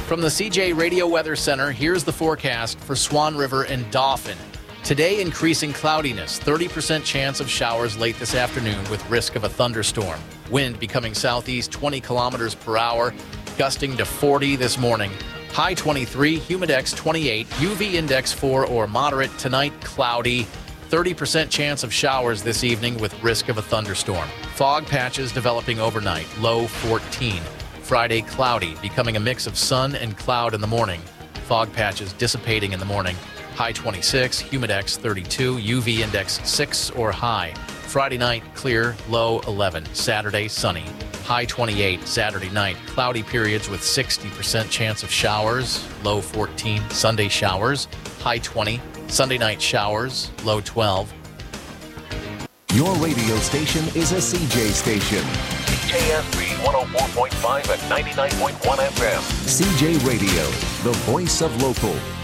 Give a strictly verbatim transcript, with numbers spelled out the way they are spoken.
From the C J Radio Weather Center, here's the forecast for Swan River and Dauphin. Today, increasing cloudiness, thirty percent chance of showers late this afternoon with risk of a thunderstorm. Wind becoming southeast twenty kilometers per hour, gusting to forty this morning. High twenty-three, humidex twenty-eight, U V index four or moderate. Tonight, cloudy. thirty percent chance of showers this evening with risk of a thunderstorm. Fog patches developing overnight, low fourteen. Friday, cloudy, becoming a mix of sun and cloud in the morning. Fog patches dissipating in the morning. High twenty-six, humidex thirty-two, U V index six or high. Friday night, clear, low eleven. Saturday, sunny. High twenty-eight, Saturday night, cloudy periods with sixty percent chance of showers, low fourteen. Sunday, showers, high twenty. Sunday night, showers, low twelve. Your radio station is a C J station. C J S B one oh four point five and ninety-nine point one F M. C J Radio, the voice of local.